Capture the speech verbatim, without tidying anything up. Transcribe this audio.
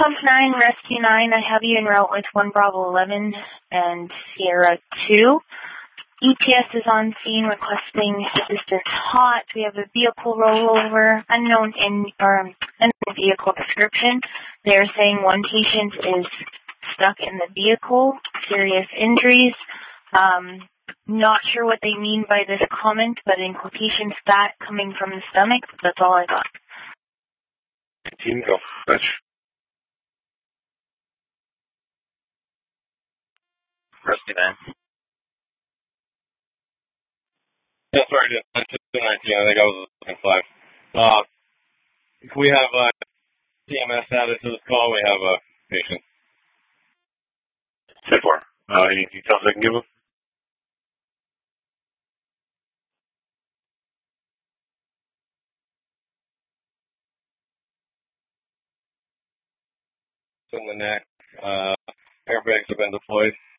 Pump nine, Rescue nine, I have you en route with one Bravo eleven and Sierra two. E T S is on scene requesting assistance hot. We have a vehicle rollover, unknown in, or unknown vehicle description. They're saying one patient is stuck in the vehicle, serious injuries. Um, not sure what they mean by this comment, but in quotation, stat coming from the stomach. That's all I got. Team go. That's Rescue nine. Yeah, sorry, that's just nineteen. I think I was looking five. Uh, we have uh, C M S added to this call. We have a patient. ten four. Uh, any details I can give them? In the neck, uh, airbags have been deployed.